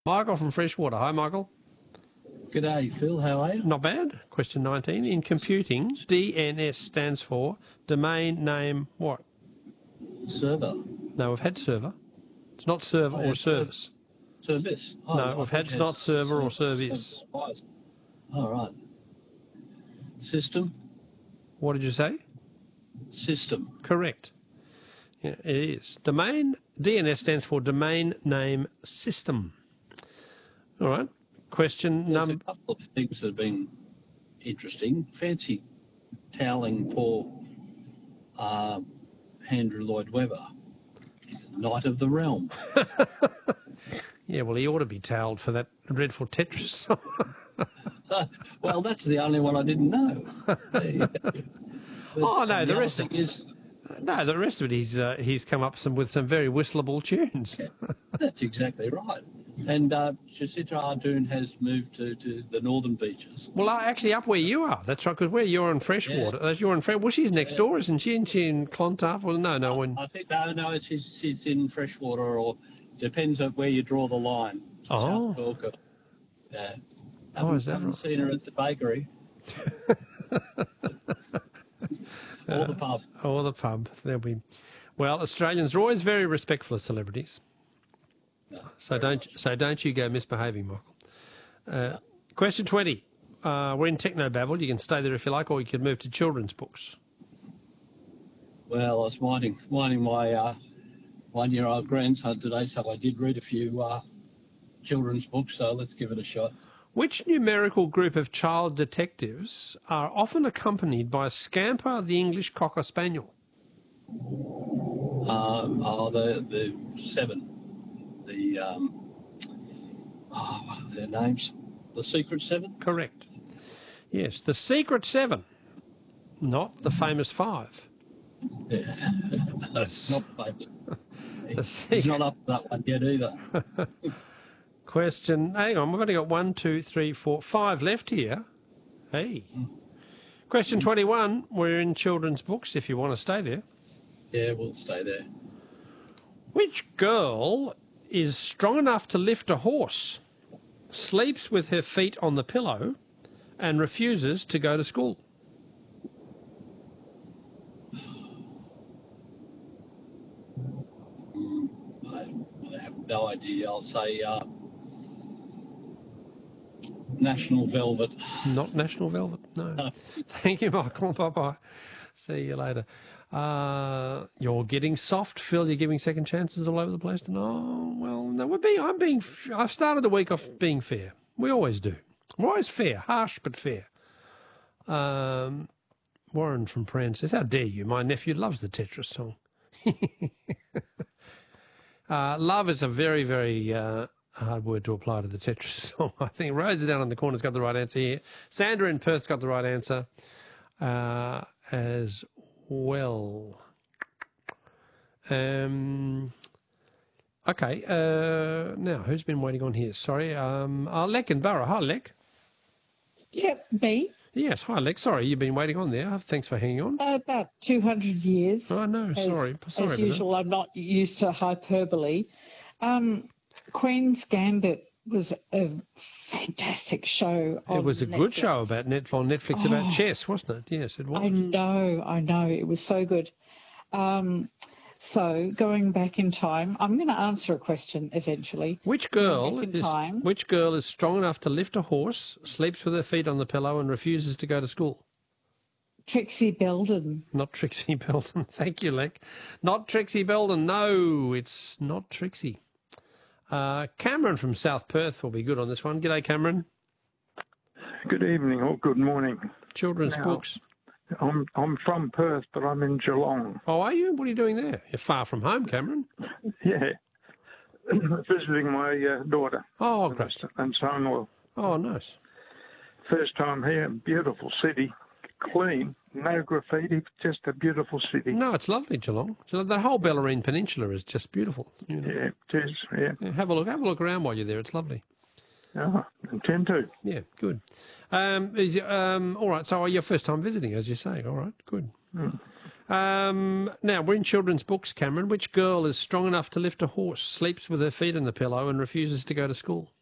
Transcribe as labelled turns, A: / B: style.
A: Michael from Freshwater. Hi, Michael.
B: G'day, Phil. How are you?
A: Not bad. Question 19. In computing, DNS stands for domain name what?
B: Server.
A: No, we've had server. It's not server or service.
B: Service. Oh,
A: No, we've had not server or service.
B: All right. System.
A: What did you say?
B: System.
A: Correct. Yeah, it is. DNS stands for domain name system. All right. Question number...
B: There's a couple of things that have been interesting. Fancy toweling poor Andrew Lloyd Webber. He's the Knight of the Realm.
A: Yeah, well, he ought to be towelled for that dreadful Tetris song.
B: Well, that's the only one I didn't know.
A: Oh, no, the rest of it... No, the rest of it, he's come up with some very whistleable tunes.
B: That's exactly right. And Jacinta Ardern has moved to the northern beaches.
A: Well, actually, up where you are. That's right, because you're in Freshwater. Yeah. You're in well, she's next door, isn't she? Isn't she in Clontarf? Well, no.
B: I think she's in Freshwater, or depends on where you draw the line.
A: Oh.
B: South yeah.
A: Is that right?
B: I haven't seen her at the bakery. Or the pub.
A: Or the pub. There'll be. Well, Australians are always very respectful of celebrities. No, so don't you go misbehaving, Michael. Question 20. We're in Technobabble. You can stay there if you like, or you can move to children's books.
B: Well, I was minding my one-year-old grandson today, so I did read a few children's books, so let's give it a shot.
A: Which numerical group of child detectives are often accompanied by Scamper, the English Cocker Spaniel?
B: The 7. What are their names? The Secret 7?
A: Correct. Yes, the Secret 7, not the famous 5.
B: Yeah, not famous. He's not up to that one yet either.
A: Question, hang on, we've only got 1, 2, 3, 4, 5 left here. Hey. Question 21, we're in children's books if you want to stay there.
B: Yeah, we'll stay there.
A: Which girl is strong enough to lift a horse, sleeps with her feet on the pillow, and refuses to go to school?
B: I have no idea. I'll say National Velvet.
A: Not National Velvet, no. Thank you, Michael. Bye-bye. See you later. You're getting soft, Phil. You're giving second chances all over the place. Oh, well, no, I've started the week off being fair. We always do. We're always fair, harsh but fair. Warren from Prahran says, how dare you? My nephew loves the Tetris song. Love is a very, very hard word to apply to the Tetris song. I think Rosa down in the corner's got the right answer here. Sandra in Perth's got the right answer as well. Okay, now, who's been waiting on here? Sorry, Lek in Borough. Hi, Lek.
C: Yep, me.
A: Yes, hi, Lek. Sorry, you've been waiting on there. Thanks for hanging on.
C: About 200 years.
A: Oh, no, sorry.
C: As usual, I'm not used to hyperbole. Queen's Gambit was a fantastic show on
A: It was a
C: Netflix.
A: good show about on Netflix about chess, wasn't it? Yes, it was.
C: I know. It was so good. So going back in time, I'm going to answer a question eventually.
A: Which girl is strong enough to lift a horse, sleeps with her feet on the pillow, and refuses to go to school?
C: Trixie Belden.
A: Not Trixie Belden. Thank you, Lek. Not Trixie Belden. No, it's not Trixie. Cameron from South Perth will be good on this one. G'day, Cameron.
D: Good evening or good morning.
A: Children's books.
D: I'm from Perth, but I'm in Geelong.
A: Oh, are you? What are you doing there? You're far from home, Cameron.
D: Yeah. Visiting my daughter.
A: Oh, great.
D: And son-in-law.
A: Oh, nice.
D: First time here. Beautiful city. Clean. No graffiti. Just a beautiful city.
A: No, it's lovely, Geelong. The whole Bellarine Peninsula is just beautiful. You know.
D: Yeah, it is. Yeah.
A: Have a look around while you're there. It's lovely.
D: Oh, intend to.
A: Yeah, good. All right, so your first time visiting, as you say. All right, good. Now, we're in children's books, Cameron. Which girl is strong enough to lift a horse, sleeps with her feet in the pillow and refuses to go to school?